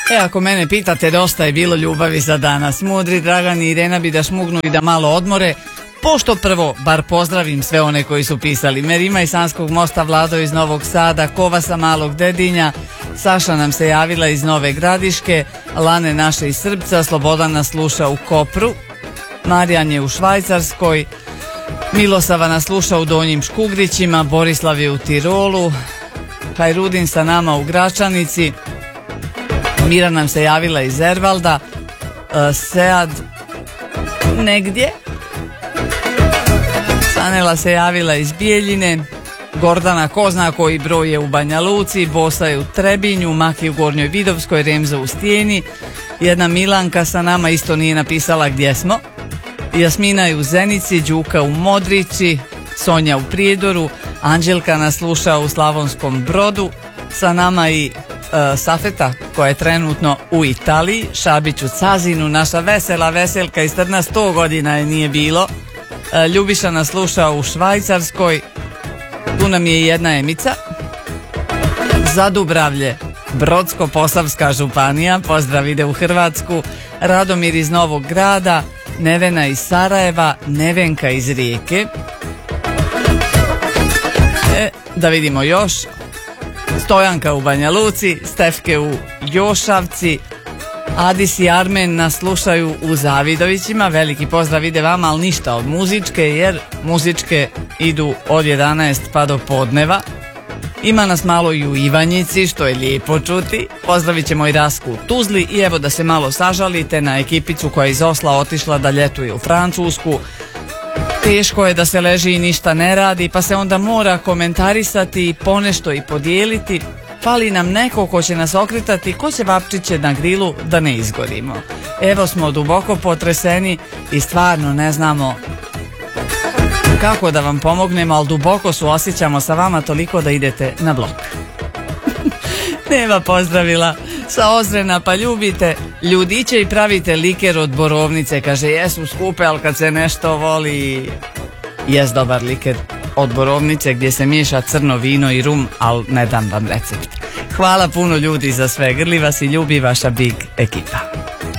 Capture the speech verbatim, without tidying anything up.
E, ako mene pitate, dosta je bilo ljubavi za danas. Mudri Dragan i Irena bi da šmugnu i da malo odmore. Pošto prvo, bar pozdravim sve one koji su pisali. Merima iz Sanskog mosta, Vlado iz Novog Sada, Kova sa Malog Dedinja, Saša nam se javila iz Nove Gradiške, Lane naše iz Srbca, Slobodan nas sluša u Kopru, Marijan je u Švajcarskoj, Milosava nas sluša u Donjim Škugrićima, Borislav je u Tirolu, Hajrudin sa nama u Gračanici, Mira nam se javila iz Ervalda, Sead negdje, Sanela se javila iz Bijeljine, Gordana ko zna koji broj je u Banja Luci, Bosa je u Trebinju, Maki u Gornjoj Vidovskoj, Remza u Stijeni, jedna Milanka sa nama isto nije napisala gdje smo, Jasmina je u Zenici, Đuka u Modrići, Sonja u Prijedoru, Anđelka nas sluša u Slavonskom Brodu, sa nama i e, Safeta koja je trenutno u Italiji, Šabić u Cazinu, naša vesela veselka iz Trna, sto godina je nije bilo, e, Ljubiša nas sluša u Švajcarskoj, tu nam je jedna Emica, Zadubravlje, Brodsko-Posavska županija, pozdrav ide u Hrvatsku, Radomir iz Novog Grada, Nevena iz Sarajeva, Nevenka iz Rijeke. E, da vidimo još. Stojanka u Banja Luci, Stefke u Jošavci, Adis i Armen nas slušaju u Zavidovićima. Veliki pozdrav ide vama, ali ništa od muzičke, jer muzičke idu od jedanaest pa do podneva. Ima nas malo i u Ivanjici, što je lijepo čuti. Pozdravit ćemo i Rasku u Tuzli i evo da se malo sažalite na ekipicu koja je iz Osla otišla da ljetuje u Francusku. Teško je da se leži i ništa ne radi, pa se onda mora komentarisati i ponešto i podijeliti. Fali nam neko ko će nas okretati, ko će vapčiće na grilu da ne izgorimo. Evo smo duboko potreseni i stvarno ne znamo kako da vam pomognemo, ali duboko suosjećamo sa vama toliko da idete na blok. Nema pozdravila sa Ozrena, pa ljubite ljudiće i pravite liker od borovnice. Kaže, jesu skupe, ali kad se nešto voli, jes dobar liker od borovnice gdje se miješa crno vino i rum, ali ne dam vam recept. Hvala puno ljudi za sve, grli vas i ljubi vaša Big ekipa.